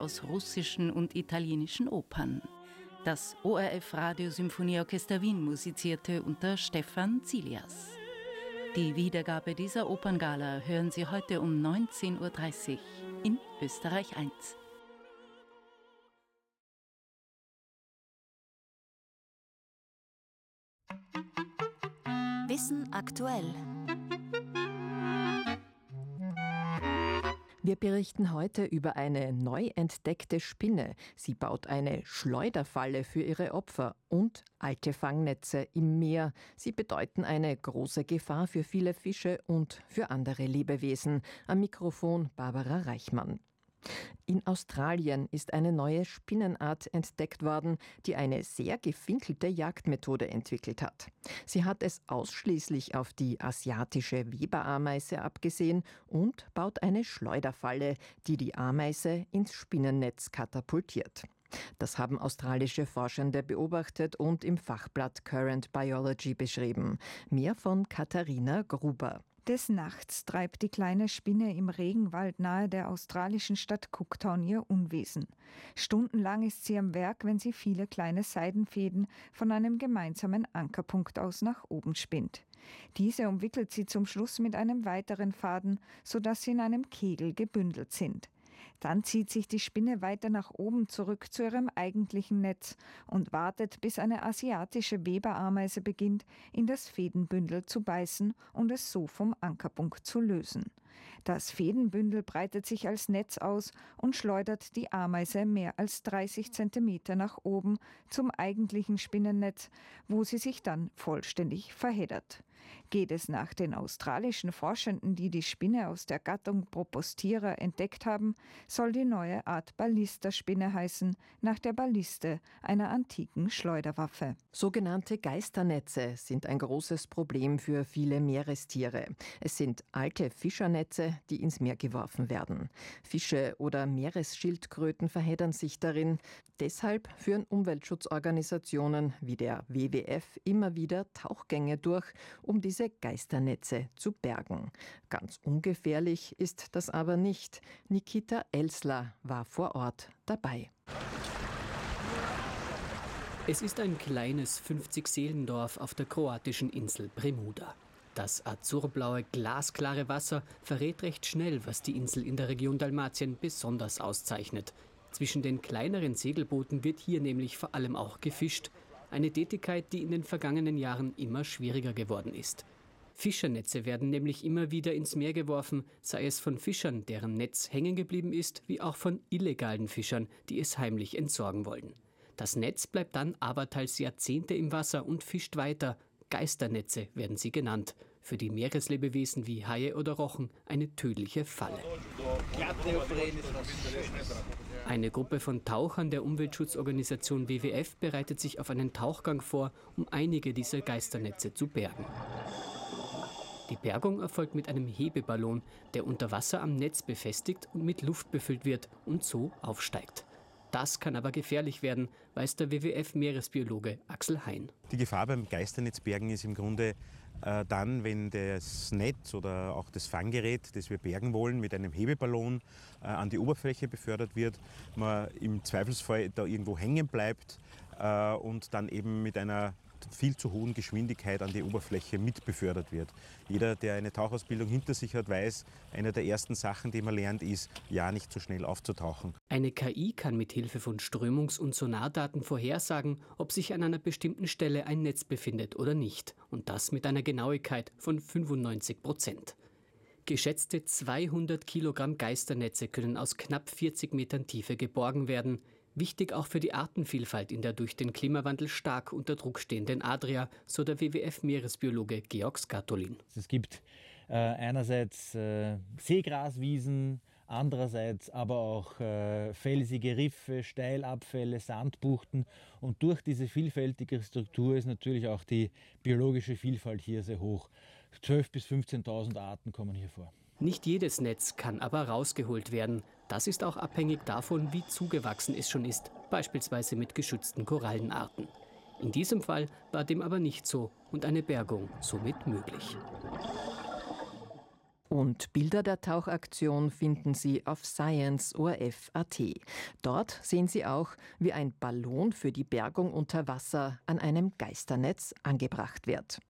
aus russischen und italienischen Opern. Das ORF Radiosymphonieorchester Wien musizierte unter Stefan Zilias. Die Wiedergabe dieser Operngala hören Sie heute um 19:30 Uhr in Österreich 1. Wissen aktuell. Wir berichten heute über eine neu entdeckte Spinne. Sie baut eine Schleuderfalle für ihre Opfer und alte Fangnetze im Meer. Sie bedeuten eine große Gefahr für viele Fische und für andere Lebewesen. Am Mikrofon Barbara Reichmann. In Australien ist eine neue Spinnenart entdeckt worden, die eine sehr gefinkelte Jagdmethode entwickelt hat. Sie hat es ausschließlich auf die asiatische Weberameise abgesehen und baut eine Schleuderfalle, die die Ameise ins Spinnennetz katapultiert. Das haben australische Forschende beobachtet und im Fachblatt Current Biology beschrieben. Mehr von Katharina Gruber. Des Nachts treibt die kleine Spinne im Regenwald nahe der australischen Stadt Cooktown ihr Unwesen. Stundenlang ist sie am Werk, wenn sie viele kleine Seidenfäden von einem gemeinsamen Ankerpunkt aus nach oben spinnt. Diese umwickelt sie zum Schluss mit einem weiteren Faden, sodass sie in einem Kegel gebündelt sind. Dann zieht sich die Spinne weiter nach oben zurück zu ihrem eigentlichen Netz und wartet, bis eine asiatische Weberameise beginnt, in das Fädenbündel zu beißen und es so vom Ankerpunkt zu lösen. Das Fädenbündel breitet sich als Netz aus und schleudert die Ameise mehr als 30 Zentimeter nach oben zum eigentlichen Spinnennetz, wo sie sich dann vollständig verheddert. Geht es nach den australischen Forschenden, die die Spinne aus der Gattung Propostira entdeckt haben, soll die neue Art Ballisterspinne heißen, nach der Balliste, einer antiken Schleuderwaffe. Sogenannte Geisternetze sind ein großes Problem für viele Meerestiere. Es sind alte Fischernetze, die ins Meer geworfen werden. Fische oder Meeresschildkröten verheddern sich darin. Deshalb führen Umweltschutzorganisationen wie der WWF immer wieder Tauchgänge durch, um diese Geisternetze zu bergen. Ganz ungefährlich ist das aber nicht. Nikita Elsler war vor Ort dabei. Es ist ein kleines 50-Seelendorf auf der kroatischen Insel Premuda. Das azurblaue, glasklare Wasser verrät recht schnell, was die Insel in der Region Dalmatien besonders auszeichnet. Zwischen den kleineren Segelbooten wird hier nämlich vor allem auch gefischt. Eine Tätigkeit, die in den vergangenen Jahren immer schwieriger geworden ist. Fischernetze werden nämlich immer wieder ins Meer geworfen, sei es von Fischern, deren Netz hängen geblieben ist, wie auch von illegalen Fischern, die es heimlich entsorgen wollen. Das Netz bleibt dann aber teils Jahrzehnte im Wasser und fischt weiter. Geisternetze werden sie genannt. Für die Meereslebewesen wie Haie oder Rochen eine tödliche Falle. Eine Gruppe von Tauchern der Umweltschutzorganisation WWF bereitet sich auf einen Tauchgang vor, um einige dieser Geisternetze zu bergen. Die Bergung erfolgt mit einem Hebeballon, der unter Wasser am Netz befestigt und mit Luft befüllt wird und so aufsteigt. Das kann aber gefährlich werden, weiß der WWF-Meeresbiologe Axel Hein. Die Gefahr beim Geisternetzbergen ist im Grunde dann, wenn das Netz oder auch das Fanggerät, das wir bergen wollen, mit einem Hebeballon an die Oberfläche befördert wird, man im Zweifelsfall da irgendwo hängen bleibt und dann eben mit einer viel zu hohen Geschwindigkeit an die Oberfläche mit befördert wird. Jeder, der eine Tauchausbildung hinter sich hat, weiß, eine der ersten Sachen, die man lernt, ist, ja nicht so schnell aufzutauchen. Eine KI kann mit Hilfe von Strömungs- und Sonardaten vorhersagen, ob sich an einer bestimmten Stelle ein Netz befindet oder nicht. Und das mit einer Genauigkeit von 95%. Geschätzte 200 Kilogramm Geisternetze können aus knapp 40 Metern Tiefe geborgen werden. Wichtig auch für die Artenvielfalt in der durch den Klimawandel stark unter Druck stehenden Adria, so der WWF-Meeresbiologe Georg Skatolin. Es gibt einerseits Seegraswiesen, andererseits aber auch felsige Riffe, Steilabfälle, Sandbuchten. Und durch diese vielfältige Struktur ist natürlich auch die biologische Vielfalt hier sehr hoch. 12.000 bis 15.000 Arten kommen hier vor. Nicht jedes Netz kann aber rausgeholt werden. Das ist auch abhängig davon, wie zugewachsen es schon ist, beispielsweise mit geschützten Korallenarten. In diesem Fall war dem aber nicht so und eine Bergung somit möglich. Und Bilder der Tauchaktion finden Sie auf science.orf.at. Dort sehen Sie auch, wie ein Ballon für die Bergung unter Wasser an einem Geisternetz angebracht wird.